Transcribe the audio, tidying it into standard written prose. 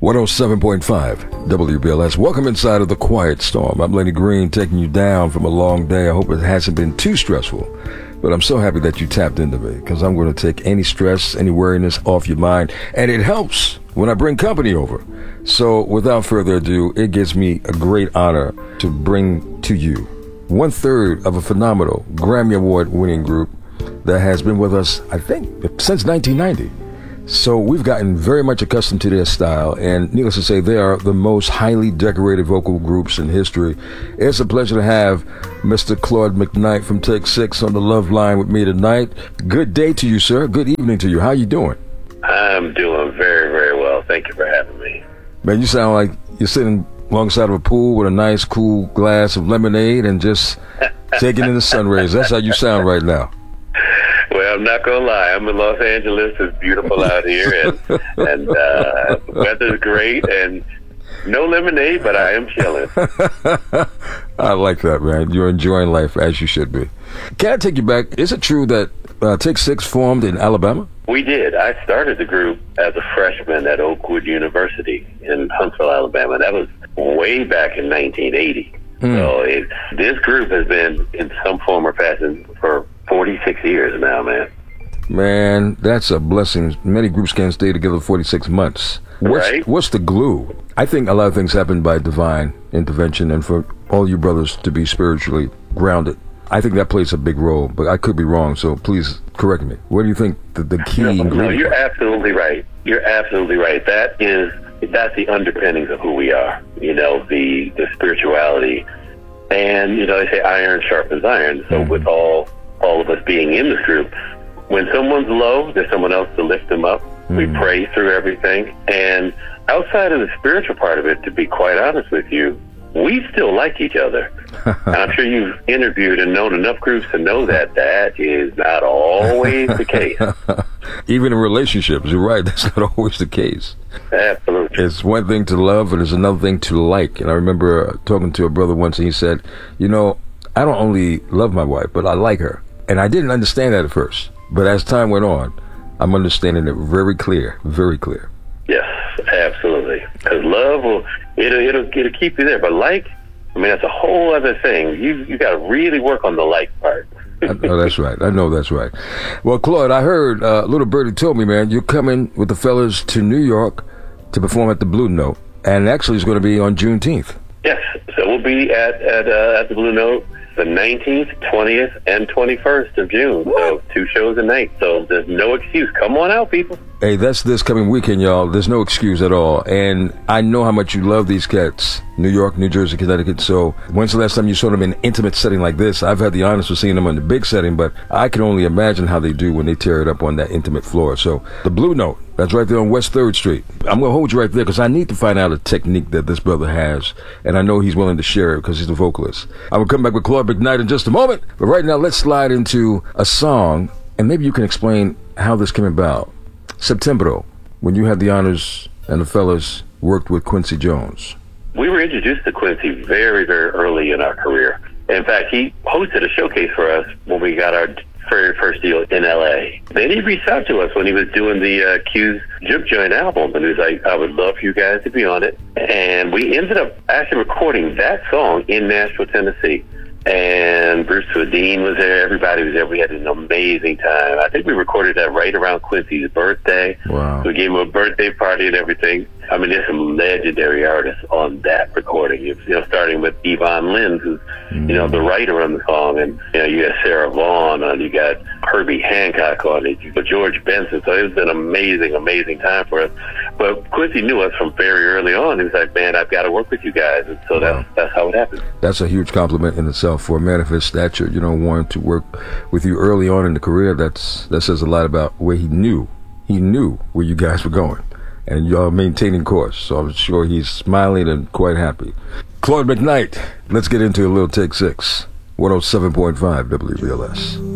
107.5 WBLS. Welcome inside of the Quiet Storm. I'm Lenny Green, taking you down from a long day. I hope it hasn't been too stressful, but I'm so happy that you tapped into me, because I'm going to take any stress, any weariness off your mind, and it helps when I bring company over. So without further ado, it gives me a great honor to bring to you 1/3 of a phenomenal Grammy Award winning group that has been with us, I think, since 1990. So we've gotten very much accustomed to their style, and needless to say, they are the most highly decorated vocal groups in history. It's a pleasure to have Mr. Claude McKnight from Take 6 on the Love Line with me tonight. Good day to you, sir. Good evening to you. How you doing? I'm doing very, very well. Thank you for having me. Man, you sound like you're sitting alongside of a pool with a nice, cool glass of lemonade and just taking in the sun rays. That's how you sound right now. Well, I'm not gonna lie. I'm in Los Angeles. It's beautiful out here, and the weather's great, and no lemonade, but I am chilling. I like that, man. You're enjoying life as you should be. Can I take you back? Is it true that Take 6 formed in Alabama? We did. I started the group as a freshman at Oakwood University in Huntsville, Alabama. That was way back in 1980. So this group has been in some form or fashion for 46 years now, man. Man, that's a blessing. Many groups can't stay together 46 months. What's the glue? I think a lot of things happen by divine intervention, and for all you brothers to be spiritually grounded, I think that plays a big role, but I could be wrong, so please correct me. What do you think the key ingredient? No, you're absolutely right. You're absolutely right. That's the underpinnings of who we are. You know, the spirituality, and you know, they say iron sharpens iron. So with all of us being in this group, when someone's low, there's someone else to lift them up. We pray through everything. And outside of the spiritual part of it, to be quite honest with you, we still like each other. And I'm sure you've interviewed and known enough groups to know that is not always the case. Even in relationships, you're right, that's not always the case. Absolutely. It's one thing to love, and it's another thing to like. And I remember talking to a brother once, and he said, you know, I don't only love my wife, but I like her. And I didn't understand that at first. But as time went on, I'm understanding it very clear, very clear. Yes, absolutely. Because love it'll keep you there. But like, I mean, that's a whole other thing. You got to really work on the like part. Oh, that's right. I know that's right. Well, Claude, I heard Little Birdie told me, man, you're coming with the fellas to New York to perform at the Blue Note, and actually it's going to be on Juneteenth. Yes, so we'll be at the Blue Note the 19th, 20th, and 21st of June. So 2 shows a night. So there's no excuse. Come on out, people. Hey, that's this coming weekend, y'all. There's no excuse at all. And I know how much you love these cats. New York, New Jersey, Connecticut. So when's the last time you saw them in an intimate setting like this? I've had the honor of seeing them in the big setting, but I can only imagine how they do when they tear it up on that intimate floor. So the Blue Note, that's right there on West 3rd Street. I'm going to hold you right there because I need to find out a technique that this brother has. And I know he's willing to share it because he's a vocalist. I will come back with Claude McKnight in just a moment. But right now, let's slide into a song. And maybe you can explain how this came about. Septembro, when you had the honors and the fellas worked with Quincy Jones. We were introduced to Quincy very, very early in our career. In fact, he hosted a showcase for us when we got our very first deal in L.A. Then he reached out to us when he was doing the Q's Juke Joint album, and he was like, I would love for you guys to be on it. And we ended up actually recording that song in Nashville, Tennessee. And Bruce Swedien was there. Everybody was there. We had an amazing time. I think we recorded that right around Quincy's birthday. Wow. We gave him a birthday party and everything. I mean, there's some legendary artists on that recording. You know, starting with Yvonne Lins, who's, you know, the writer on the song. And, you know, you got Sarah Vaughan on, you got Herbie Hancock on it, you got George Benson. So it was an amazing, amazing time for us. But Quincy knew us from very early on. He was like, man, I've got to work with you guys. And so that's how it happened. That's a huge compliment in itself for a man of his stature, you know, wanting to work with you early on in the career. That says a lot about where he knew where you guys were going. And y'all maintaining course. So I'm sure he's smiling and quite happy. Claude McKnight, let's get into a little Take 6. 107.5 WBLS.